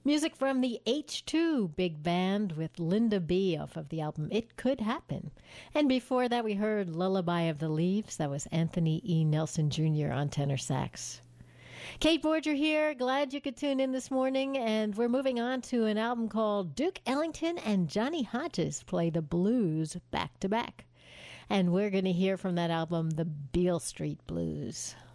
Music from the H2 Big Band with Linda B off of the album It Could Happen. And before that, we heard Lullaby of the Leaves. That was Anthony E. Nelson Jr. on tenor sax. Kate Borger here. Glad you could tune in this morning. And we're moving on to an album called Duke Ellington and Johnny Hodges Play the Blues Back to Back. And we're going to hear from that album, The Beale Street Blues.